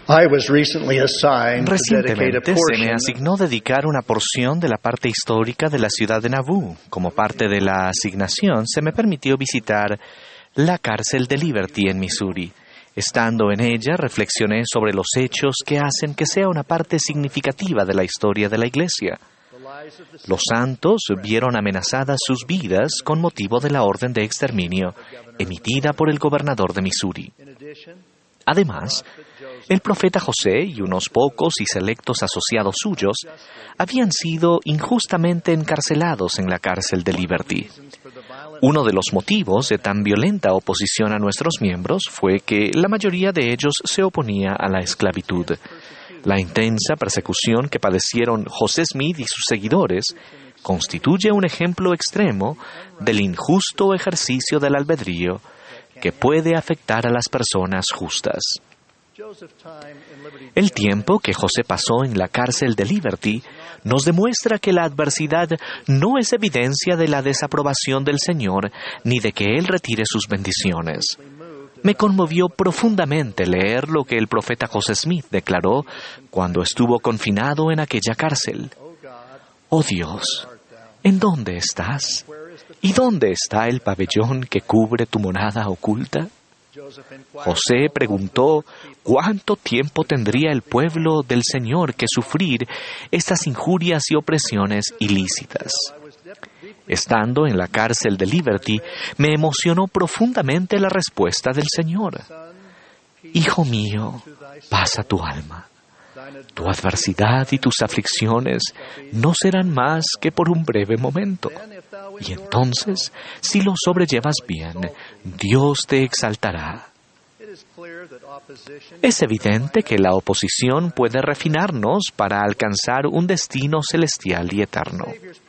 Recientemente se me asignó dedicar una porción de la parte histórica de la ciudad de Nauvoo. Como parte de la asignación, se me permitió visitar la cárcel de Liberty en Missouri. Estando en ella, reflexioné sobre los hechos que hacen que sea una parte significativa de la historia de la Iglesia. Los santos vieron amenazadas sus vidas con motivo de la orden de exterminio emitida por el gobernador de Missouri. Además, el profeta José y unos pocos y selectos asociados suyos habían sido injustamente encarcelados en la cárcel de Liberty. Uno de los motivos de tan violenta oposición a nuestros miembros fue que la mayoría de ellos se oponía a la esclavitud. La intensa persecución que padecieron José Smith y sus seguidores constituye un ejemplo extremo del injusto ejercicio del albedrío que puede afectar a las personas justas. El tiempo que José pasó en la cárcel de Liberty nos demuestra que la adversidad no es evidencia de la desaprobación del Señor ni de que Él retire sus bendiciones. Me conmovió profundamente leer lo que el profeta José Smith declaró cuando estuvo confinado en aquella cárcel. «Oh Dios, ¿en dónde estás? ¿Y dónde está el pabellón que cubre tu morada oculta?» José preguntó cuánto tiempo tendría el pueblo del Señor que sufrir estas injurias y opresiones ilícitas. Estando en la cárcel de Liberty, me emocionó profundamente la respuesta del Señor. «Hijo mío, paz a tu alma. Tu adversidad y tus aflicciones no serán más que por un breve momento. Y entonces, si lo sobrellevas bien, Dios te exaltará». Es evidente que la oposición puede refinarnos para alcanzar un destino celestial y eterno.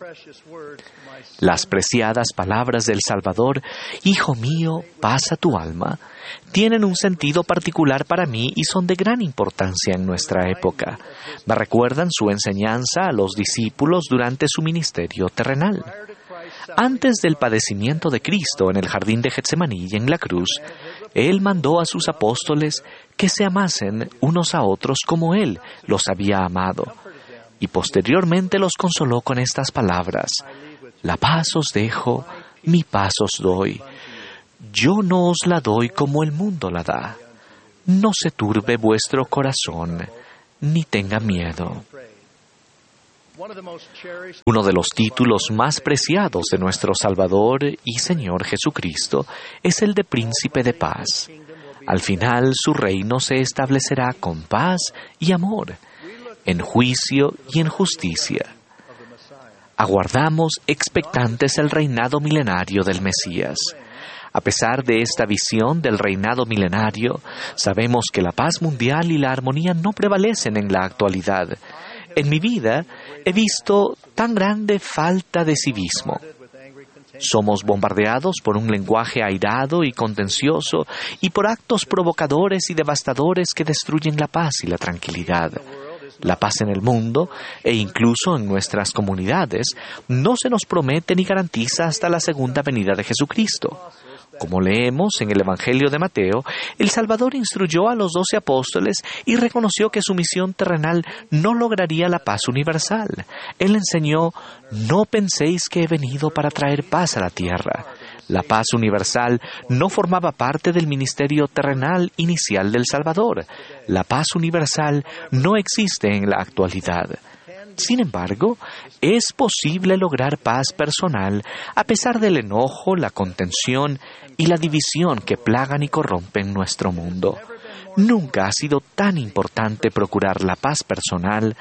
Las preciadas palabras del Salvador, «Hijo mío, paz a tu alma», tienen un sentido particular para mí y son de gran importancia en nuestra época. Me recuerdan su enseñanza a los discípulos durante su ministerio terrenal. Antes del padecimiento de Cristo en el jardín de Getsemaní y en la cruz, Él mandó a sus apóstoles que se amasen unos a otros como Él los había amado, y posteriormente los consoló con estas palabras: «La paz os dejo, mi paz os doy. Yo no os la doy como el mundo la da. No se turbe vuestro corazón, ni tenga miedo». Uno de los títulos más preciados de nuestro Salvador y Señor Jesucristo es el de Príncipe de Paz. Al final su reino se establecerá con paz y amor, en juicio y en justicia. Aguardamos expectantes el reinado milenario del Mesías. A pesar de esta visión del reinado milenario, sabemos que la paz mundial y la armonía no prevalecen en la actualidad. En mi vida he visto tan grande falta de civismo. Somos bombardeados por un lenguaje airado y contencioso y por actos provocadores y devastadores que destruyen la paz y la tranquilidad. La paz en el mundo, e incluso en nuestras comunidades, no se nos promete ni garantiza hasta la segunda venida de Jesucristo. Como leemos en el Evangelio de Mateo, el Salvador instruyó a los 12 apóstoles y reconoció que su misión terrenal no lograría la paz universal. Él enseñó: «No penséis que he venido para traer paz a la tierra». La paz universal no formaba parte del ministerio terrenal inicial del Salvador. La paz universal no existe en la actualidad. Sin embargo, es posible lograr paz personal a pesar del enojo, la contención y la división que plagan y corrompen nuestro mundo. Nunca ha sido tan importante procurar la paz personal.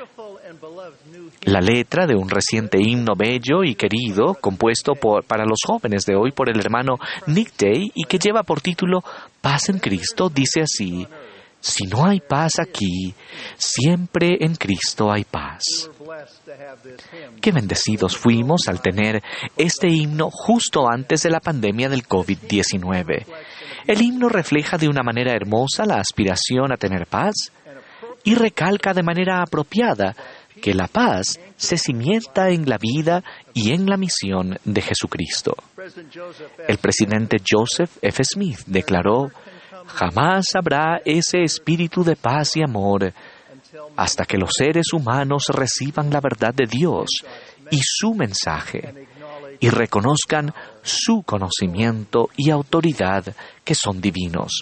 La letra de un reciente himno bello y querido, compuesto para los jóvenes de hoy por el hermano Nick Day y que lleva por título «Paz en Cristo», dice así: «Si no hay paz aquí, siempre en Cristo hay paz». Qué bendecidos fuimos al tener este himno justo antes de la pandemia del COVID-19. El himno refleja de una manera hermosa la aspiración a tener paz y recalca de manera apropiada que la paz se cimienta en la vida y en la misión de Jesucristo. El presidente Joseph F. Smith declaró: Jamás habrá ese espíritu de paz y amor hasta que los seres humanos reciban la verdad de Dios y su mensaje y reconozcan su conocimiento y autoridad que son divinos.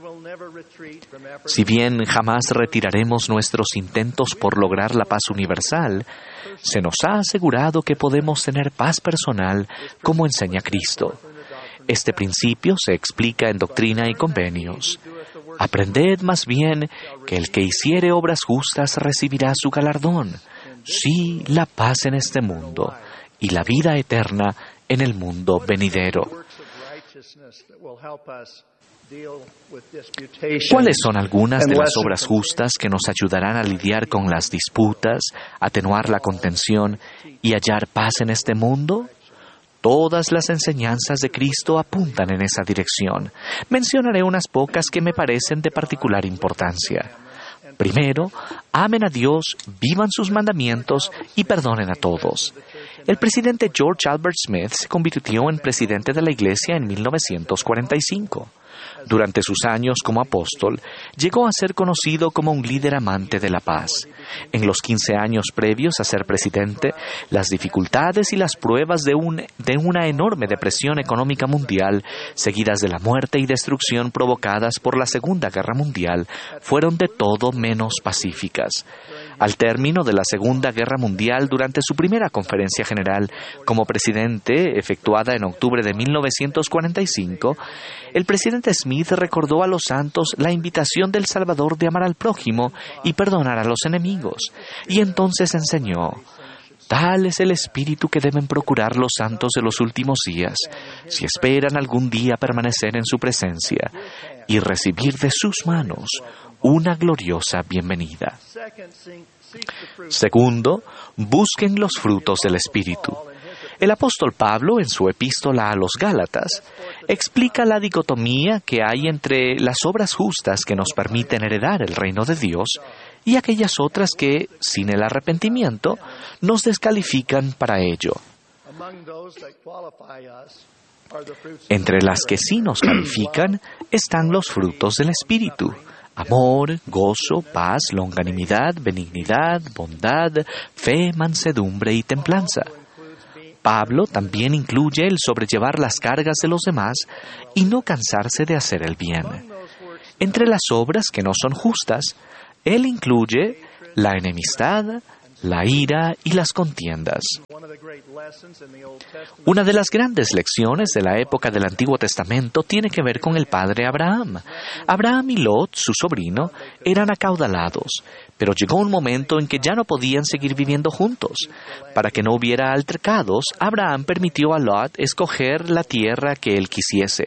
Si bien jamás retiraremos nuestros intentos por lograr la paz universal, se nos ha asegurado que podemos tener paz personal como enseña Cristo. Este principio se explica en Doctrina y Convenios. Aprended más bien que el que hiciere obras justas recibirá su galardón, sí, la paz en este mundo y la vida eterna en el mundo venidero. ¿Cuáles son algunas de las obras justas que nos ayudarán a lidiar con las disputas, atenuar la contención y hallar paz en este mundo? Todas las enseñanzas de Cristo apuntan en esa dirección. Mencionaré unas pocas que me parecen de particular importancia. Primero, amen a Dios, vivan sus mandamientos y perdonen a todos. El presidente George Albert Smith se convirtió en presidente de la Iglesia en 1945. Durante sus años como apóstol, llegó a ser conocido como un líder amante de la paz. En los 15 años previos a ser presidente, las dificultades y las pruebas de una enorme depresión económica mundial, seguidas de la muerte y destrucción provocadas por la Segunda Guerra Mundial, fueron de todo menos pacíficas. Al término de la Segunda Guerra Mundial, durante su primera conferencia general como presidente, efectuada en octubre de 1945, el presidente Smith recordó a los santos la invitación del Salvador de amar al prójimo y perdonar a los enemigos, y entonces enseñó: tal es el espíritu que deben procurar los santos de los últimos días, si esperan algún día permanecer en su presencia y recibir de sus manos una gloriosa bienvenida. Segundo, busquen los frutos del Espíritu. El apóstol Pablo, en su epístola a los Gálatas, explica la dicotomía que hay entre las obras justas que nos permiten heredar el reino de Dios y aquellas otras que, sin el arrepentimiento, nos descalifican para ello. Entre las que sí nos califican están los frutos del Espíritu: amor, gozo, paz, longanimidad, benignidad, bondad, fe, mansedumbre y templanza. Pablo también incluye el sobrellevar las cargas de los demás y no cansarse de hacer el bien. Entre las obras que no son justas, él incluye la enemistad, la ira y las contiendas. Una de las grandes lecciones de la época del Antiguo Testamento tiene que ver con el padre Abraham. Abraham y Lot, su sobrino, eran acaudalados, pero llegó un momento en que ya no podían seguir viviendo juntos. Para que no hubiera altercados, Abraham permitió a Lot escoger la tierra que él quisiese.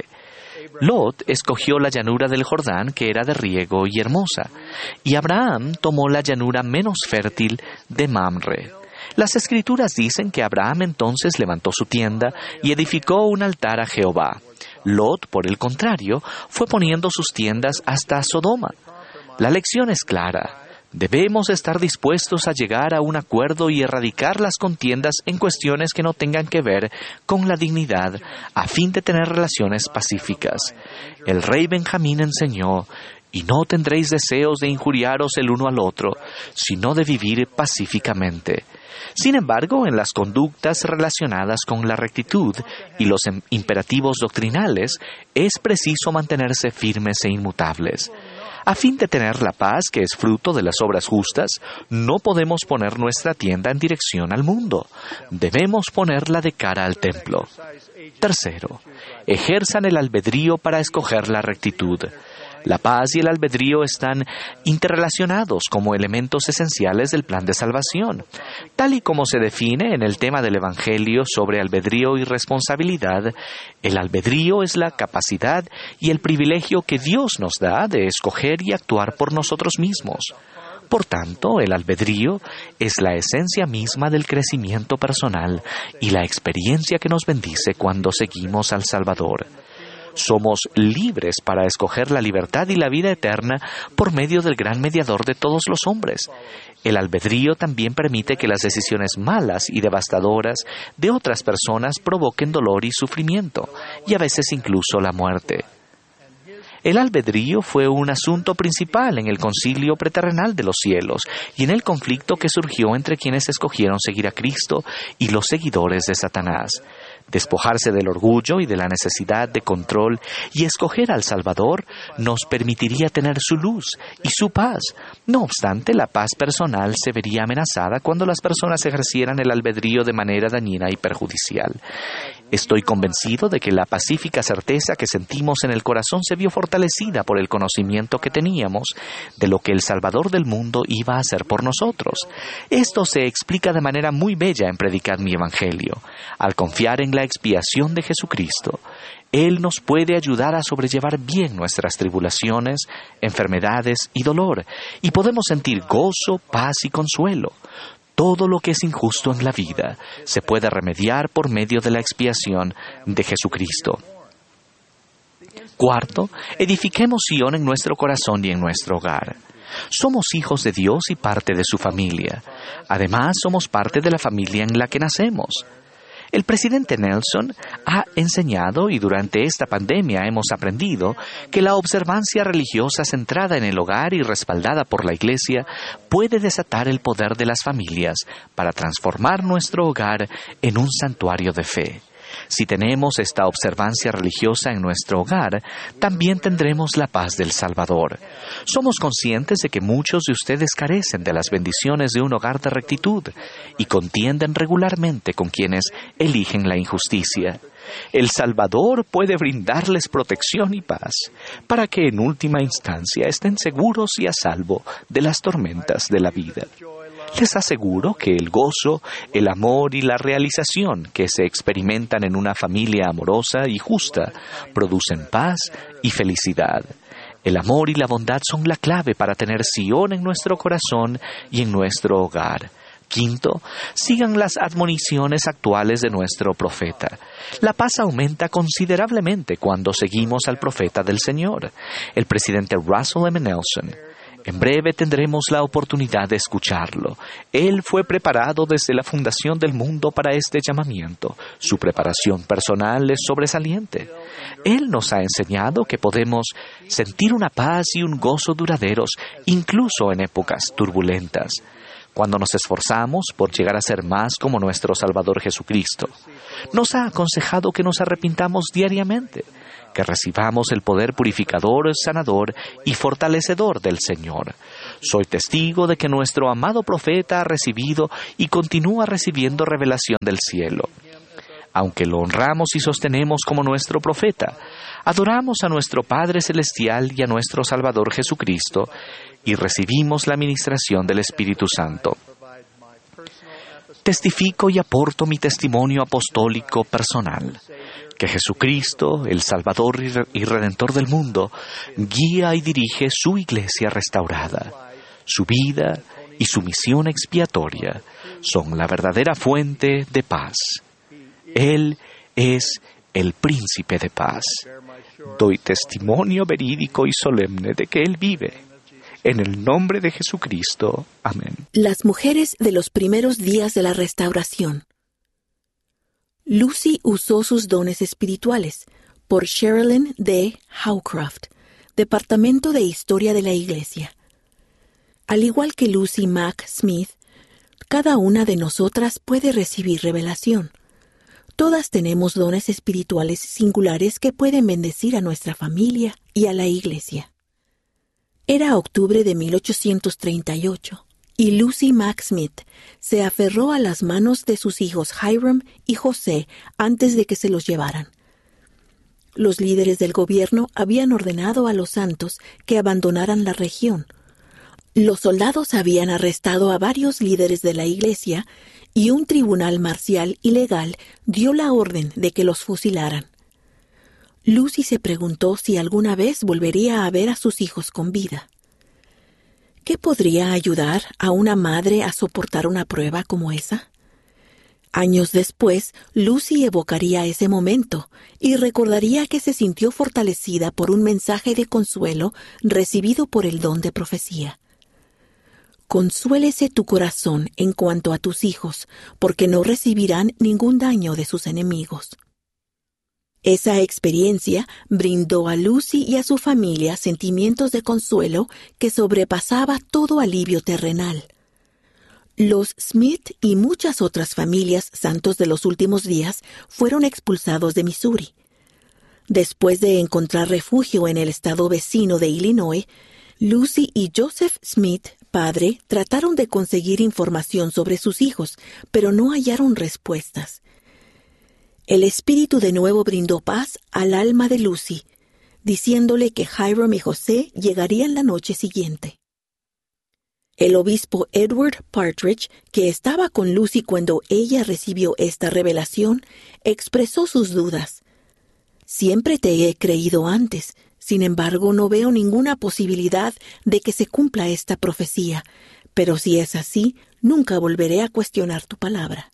Lot escogió la llanura del Jordán, que era de riego y hermosa, y Abraham tomó la llanura menos fértil de Mamre. Las Escrituras dicen que Abraham entonces levantó su tienda y edificó un altar a Jehová. Lot, por el contrario, fue poniendo sus tiendas hasta Sodoma. La lección es clara. Debemos estar dispuestos a llegar a un acuerdo y erradicar las contiendas en cuestiones que no tengan que ver con la dignidad, a fin de tener relaciones pacíficas. El rey Benjamín enseñó: y no tendréis deseos de injuriaros el uno al otro, sino de vivir pacíficamente. Sin embargo, en las conductas relacionadas con la rectitud y los imperativos doctrinales, es preciso mantenerse firmes e inmutables. A fin de tener la paz que es fruto de las obras justas, no podemos poner nuestra tienda en dirección al mundo. Debemos ponerla de cara al templo. Tercero, ejerzan el albedrío para escoger la rectitud. La paz y el albedrío están interrelacionados como elementos esenciales del plan de salvación. Tal y como se define en el tema del Evangelio sobre albedrío y responsabilidad, el albedrío es la capacidad y el privilegio que Dios nos da de escoger y actuar por nosotros mismos. Por tanto, el albedrío es la esencia misma del crecimiento personal y la experiencia que nos bendice cuando seguimos al Salvador. Somos libres para escoger la libertad y la vida eterna por medio del gran mediador de todos los hombres. El albedrío también permite que las decisiones malas y devastadoras de otras personas provoquen dolor y sufrimiento, y a veces incluso la muerte. El albedrío fue un asunto principal en el concilio preterrenal de los cielos y en el conflicto que surgió entre quienes escogieron seguir a Cristo y los seguidores de Satanás. Despojarse del orgullo y de la necesidad de control y escoger al Salvador nos permitiría tener su luz y su paz. No obstante, la paz personal se vería amenazada cuando las personas ejercieran el albedrío de manera dañina y perjudicial. Estoy convencido de que la pacífica certeza que sentimos en el corazón se vio fortalecida por el conocimiento que teníamos de lo que el Salvador del mundo iba a hacer por nosotros. Esto se explica de manera muy bella en Predicad mi Evangelio. Al confiar en la expiación de Jesucristo, Él nos puede ayudar a sobrellevar bien nuestras tribulaciones, enfermedades y dolor, y podemos sentir gozo, paz y consuelo. Todo lo que es injusto en la vida se puede remediar por medio de la expiación de Jesucristo. Cuarto, edifiquemos Sion en nuestro corazón y en nuestro hogar. Somos hijos de Dios y parte de su familia. Además, somos parte de la familia en la que nacemos. El presidente Nelson ha enseñado, y durante esta pandemia hemos aprendido, que la observancia religiosa centrada en el hogar y respaldada por la Iglesia puede desatar el poder de las familias para transformar nuestro hogar en un santuario de fe. Si tenemos esta observancia religiosa en nuestro hogar, también tendremos la paz del Salvador. Somos conscientes de que muchos de ustedes carecen de las bendiciones de un hogar de rectitud y contienden regularmente con quienes eligen la injusticia. El Salvador puede brindarles protección y paz para que en última instancia estén seguros y a salvo de las tormentas de la vida. Les aseguro que el gozo, el amor y la realización que se experimentan en una familia amorosa y justa producen paz y felicidad. El amor y la bondad son la clave para tener Sion en nuestro corazón y en nuestro hogar. Quinto, sigan las admoniciones actuales de nuestro profeta. La paz aumenta considerablemente cuando seguimos al profeta del Señor, el presidente Russell M. Nelson. En breve tendremos la oportunidad de escucharlo. Él fue preparado desde la fundación del mundo para este llamamiento. Su preparación personal es sobresaliente. Él nos ha enseñado que podemos sentir una paz y un gozo duraderos, incluso en épocas turbulentas, cuando nos esforzamos por llegar a ser más como nuestro Salvador Jesucristo. Nos ha aconsejado que nos arrepintamos diariamente, que recibamos el poder purificador, sanador y fortalecedor del Señor. Soy testigo de que nuestro amado profeta ha recibido y continúa recibiendo revelación del cielo. Aunque lo honramos y sostenemos como nuestro profeta, adoramos a nuestro Padre Celestial y a nuestro Salvador Jesucristo y recibimos la ministración del Espíritu Santo. Testifico y aporto mi testimonio apostólico personal, que Jesucristo, el Salvador y Redentor del mundo, guía y dirige su iglesia restaurada. Su vida y su misión expiatoria son la verdadera fuente de paz. Él es el príncipe de paz. Doy testimonio verídico y solemne de que Él vive. En el nombre de Jesucristo. Amén. Las mujeres de los primeros días de la restauración. Lucy usó sus dones espirituales, por Sherilyn D. Howcroft, Departamento de Historia de la Iglesia. Al igual que Lucy Mack Smith, cada una de nosotras puede recibir revelación. Todas tenemos dones espirituales singulares que pueden bendecir a nuestra familia y a la Iglesia. Era octubre de 1838. Y Lucy Mack Smith se aferró a las manos de sus hijos Hiram y José antes de que se los llevaran. Los líderes del gobierno habían ordenado a los santos que abandonaran la región. Los soldados habían arrestado a varios líderes de la iglesia y un tribunal marcial y legal dio la orden de que los fusilaran. Lucy se preguntó si alguna vez volvería a ver a sus hijos con vida. ¿Qué podría ayudar a una madre a soportar una prueba como esa? Años después, Lucy evocaría ese momento y recordaría que se sintió fortalecida por un mensaje de consuelo recibido por el don de profecía. Consuélese tu corazón en cuanto a tus hijos, porque no recibirán ningún daño de sus enemigos. Esa experiencia brindó a Lucy y a su familia sentimientos de consuelo que sobrepasaba todo alivio terrenal. Los Smith y muchas otras familias santos de los últimos días fueron expulsados de Missouri. Después de encontrar refugio en el estado vecino de Illinois, Lucy y Joseph Smith, padre, trataron de conseguir información sobre sus hijos, pero no hallaron respuestas. El Espíritu de nuevo brindó paz al alma de Lucy, diciéndole que Hiram y José llegarían la noche siguiente. El obispo Edward Partridge, que estaba con Lucy cuando ella recibió esta revelación, expresó sus dudas. «Siempre te he creído antes, sin embargo no veo ninguna posibilidad de que se cumpla esta profecía, pero si es así, nunca volveré a cuestionar tu palabra».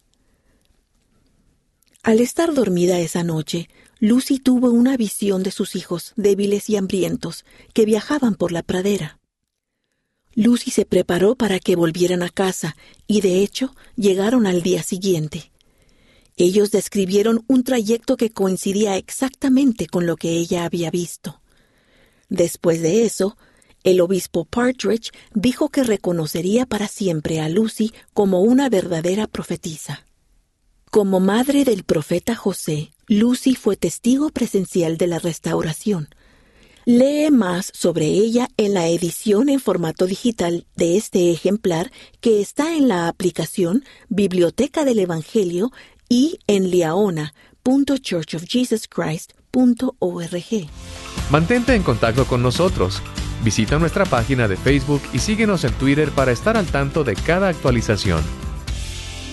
Al estar dormida esa noche, Lucy tuvo una visión de sus hijos, débiles y hambrientos, que viajaban por la pradera. Lucy se preparó para que volvieran a casa, y de hecho, llegaron al día siguiente. Ellos describieron un trayecto que coincidía exactamente con lo que ella había visto. Después de eso, el obispo Partridge dijo que reconocería para siempre a Lucy como una verdadera profetisa. Como madre del profeta José, Lucy fue testigo presencial de la restauración. Lee más sobre ella en la edición en formato digital de este ejemplar que está en la aplicación Biblioteca del Evangelio y en liaona.churchofjesuschrist.org. Mantente en contacto con nosotros. Visita nuestra página de Facebook y síguenos en Twitter para estar al tanto de cada actualización.